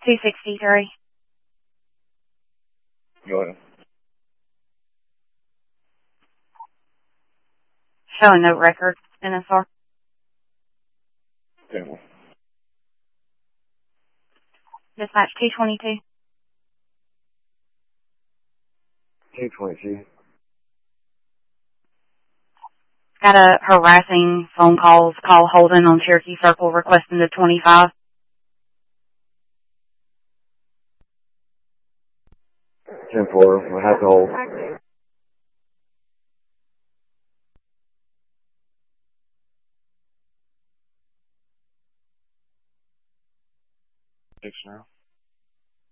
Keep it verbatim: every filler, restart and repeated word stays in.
two sixty-three. Go ahead. Showing no record, N S R. Ten. Dispatch two twenty-two. two twenty-two. Got a harassing phone calls, call Holden on Cherokee Circle requesting the twenty-five. ten four. We'll have to hold.